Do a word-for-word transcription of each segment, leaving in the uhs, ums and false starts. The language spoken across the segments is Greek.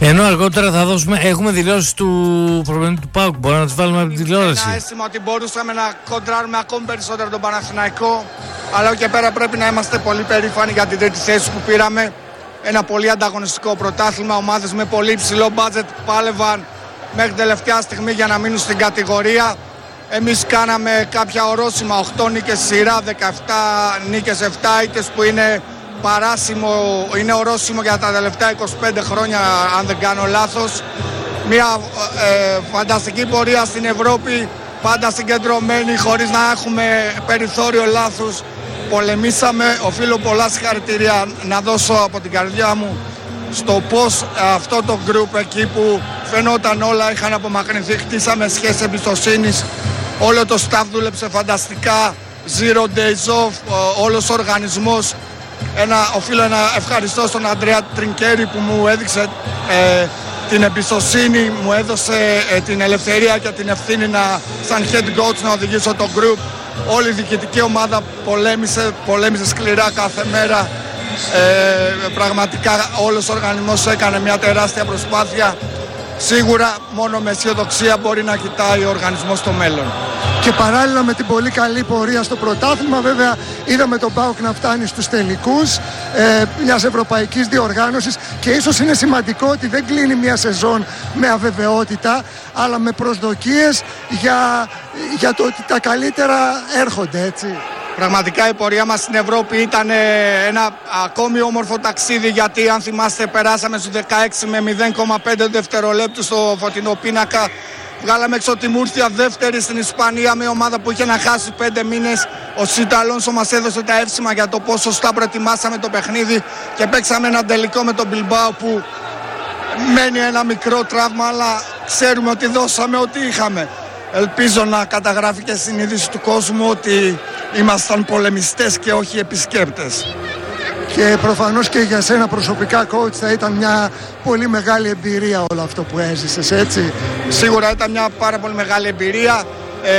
Ενώ αργότερα θα δώσουμε, έχουμε δηλώσεις του προπονητή του ΠΑΟΚ, μπορούμε να τις βάλουμε από την τηλεόραση. Ένα αίσθημα ότι μπορούσαμε να κοντράρουμε ακόμη περισσότερο τον Παναθηναϊκό, αλλά και πέρα πρέπει να είμαστε πολύ περήφανοι για την τρίτη θέση που πήραμε. Ένα πολύ ανταγωνιστικό πρωτάθλημα, ομάδες με πολύ υψηλό μπάτζετ πάλευαν μέχρι τελευταία στιγμή για να μείνουν στην κατηγορία. Εμείς κάναμε κάποια ορόσημα, οκτώ νίκες σειρά, δεκαεπτά νίκες, επτά ήττες που είναι παράσημο, είναι ορόσημο για τα τελευταία είκοσι πέντε χρόνια αν δεν κάνω λάθος. Μια ε, φανταστική πορεία στην Ευρώπη, πάντα συγκεντρωμένη, χωρίς να έχουμε περιθώριο λάθους. Πολεμήσαμε, οφείλω πολλά συγχαρητήρια να δώσω από την καρδιά μου στο πως αυτό το group εκεί που φαινόταν όλα είχαν απομακρυνθεί, χτίσαμε σχέσεις εμπιστοσύνης, όλο το staff δούλεψε φανταστικά, zero days off, όλος ο οργανισμός. Ένα, οφείλω ένα ευχαριστώ στον Αντρέα Τρινκέρι που μου έδειξε ε, την εμπιστοσύνη, μου έδωσε ε, την ελευθερία και την ευθύνη να, σαν head coach να οδηγήσω το group. Όλη η διοικητική ομάδα πολέμησε, πολέμησε σκληρά κάθε μέρα. Ε, πραγματικά όλος ο οργανισμός έκανε μια τεράστια προσπάθεια. Σίγουρα μόνο με αισιοδοξία μπορεί να κοιτάει ο οργανισμός στο μέλλον. Και παράλληλα με την πολύ καλή πορεία στο πρωτάθλημα, βέβαια είδαμε τον ΠΑΟΚ να φτάνει στους τελικούς ε, μιας ευρωπαϊκής διοργάνωσης και ίσως είναι σημαντικό ότι δεν κλείνει μια σεζόν με αβεβαιότητα, αλλά με προσδοκίες για, για το ότι τα καλύτερα έρχονται, έτσι. Πραγματικά η πορεία μας στην Ευρώπη ήταν ένα ακόμη όμορφο ταξίδι, γιατί αν θυμάστε περάσαμε στους δεκαέξι με μηδέν κόμμα πέντε δευτερολέπτου στο φωτεινό πίνακα. Βγάλαμε έξω τη Μούρθια δεύτερη στην Ισπανία με ομάδα που είχε να χάσει πέντε μήνες. Ο Σίτα Αλόνσο μας έδωσε τα εύσημα για το πόσο σωστά προετοιμάσαμε το παιχνίδι και παίξαμε ένα τελικό με τον Μπιλμπάο που μένει ένα μικρό τραύμα, αλλά ξέρουμε ότι δώσαμε ό,τι είχαμε. Ελπίζω να καταγράφει και στην είδηση του κόσμου ότι ήμασταν πολεμιστές και όχι επισκέπτες. Και προφανώς και για σένα προσωπικά, coach, θα ήταν μια πολύ μεγάλη εμπειρία όλο αυτό που έζησες, έτσι. Σίγουρα ήταν μια πάρα πολύ μεγάλη εμπειρία. Ε,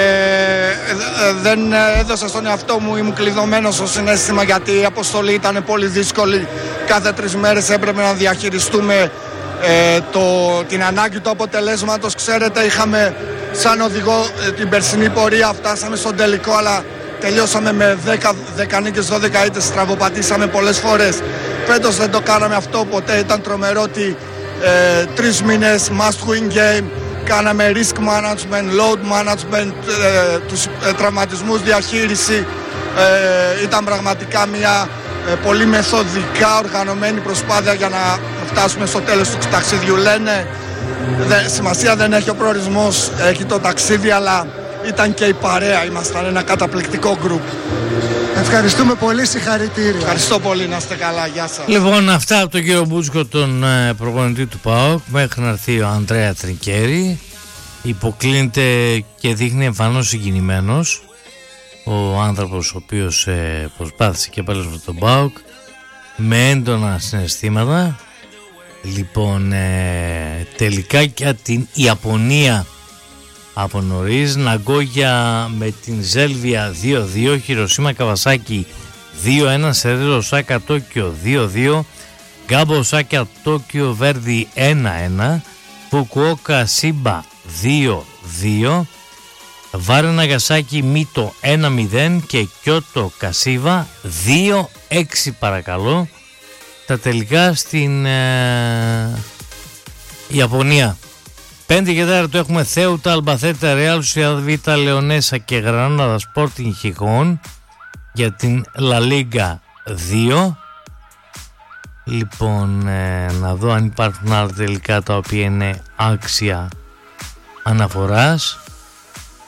δεν έδωσα στον εαυτό μου, ήμουν κλειδωμένος στο συναίσθημα, γιατί η αποστολή ήταν πολύ δύσκολη. Κάθε τρεις μέρες έπρεπε να διαχειριστούμε ε, το, την ανάγκη του αποτελέσματος. Ξέρετε, είχαμε σαν οδηγό ε, την περσινή πορεία, φτάσαμε στον τελικό, αλλά τελειώσαμε με δέκα νίκες, δώδεκα ήττες, στραβοπατήσαμε πολλές φορές. Φέτος δεν το κάναμε αυτό ποτέ, ήταν τρομερό ότι ε, τρεις μήνες must win game, κάναμε risk management, load management, ε, τους ε, τραυματισμούς, διαχείριση. Ε, ήταν πραγματικά μια ε, πολύ μεθοδικά οργανωμένη προσπάθεια για να φτάσουμε στο τέλος του ταξιδιού. Λένε, δε, σημασία δεν έχει ο προορισμός, έχει το ταξίδι, αλλά ήταν και η παρέα, ήμασταν ένα καταπληκτικό γκρουπ. Ευχαριστούμε πολύ, συγχαρητήρια. Ευχαριστώ πολύ, να είστε καλά, γεια σας. Λοιπόν, αυτά από τον κύριο Μπούτσκο, τον προπονητή του ΠΑΟΚ, μέχρι να έρθει ο Ανδρέα Τρινκέρι. Υποκλίνεται και δείχνει εμφανώς συγκινημένος ο άνθρωπος ο οποίος ε, προσπάθησε και πάλι με τον ΠΑΟΚ με έντονα συναισθήματα. Λοιπόν, ε, τελικά για την Ιαπωνία από νωρίς, Ναγκόγια με την Ζέλβια δύο δύο, Χιροσίμα Καβασάκι δύο ένα, Σερίλο Οσάκα Τόκιο δύο δύο, Γκάμπο Οσάκα Τόκιο Βέρντι ένα ένα, Φουκουόκα Σίμπα δύο δύο, Βάρε Ναγασάκι Μίτο ένα μηδέν και Κιώτο Κασίβα δύο έξι, παρακαλώ. Τα τελικά στην ε, Ιαπωνία. πέντε και τέταρτο έχουμε Θέουτα Αλμπαθέτα Ρεάλ Σουιαδβίτα Λεωνέσα και Γρανάδα Σπόρτινγκ Χιχόν για την Λα Λίγκα δύο. Λοιπόν, ε, να δω αν υπάρχουν άλλα τελικά τα οποία είναι άξια αναφοράς.